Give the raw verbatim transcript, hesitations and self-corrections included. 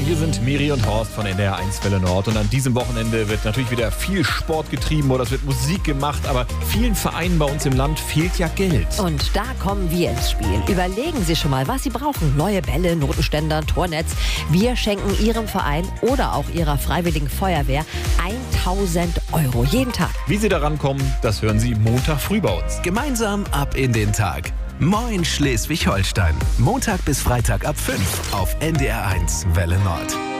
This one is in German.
Wir sind Miri und Horst von N D R eins Welle Nord und an diesem Wochenende wird natürlich wieder viel Sport getrieben oder es wird Musik gemacht, aber vielen Vereinen bei uns im Land fehlt ja Geld. Und da kommen wir ins Spiel. Überlegen Sie schon mal, was Sie brauchen. Neue Bälle, Notenständer, Tornetz. Wir schenken Ihrem Verein oder auch Ihrer Freiwilligen Feuerwehr tausend Euro jeden Tag. Wie Sie daran kommen, das hören Sie Montag früh bei uns. Gemeinsam ab in den Tag. Moin Schleswig-Holstein. Montag bis Freitag ab fünf auf N D R eins Welle Nord.